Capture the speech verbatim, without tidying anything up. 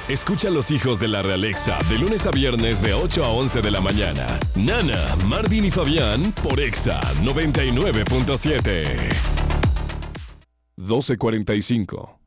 Escucha a los hijos de la Realexa de lunes a viernes de ocho a once de la mañana. Nana, Marvin y Fabián por Exa noventa y nueve punto siete. doce cuarenta y cinco.